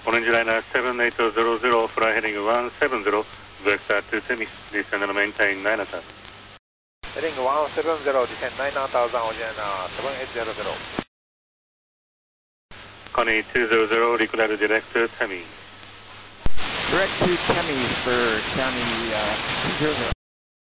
Orange liner 7800, fly heading 170, vector to Temi, descend and maintain 9000. Heading 170, descend 9000, Ocean 7800. Connie 200, require direct to Temi. Direct to Temi for County 200.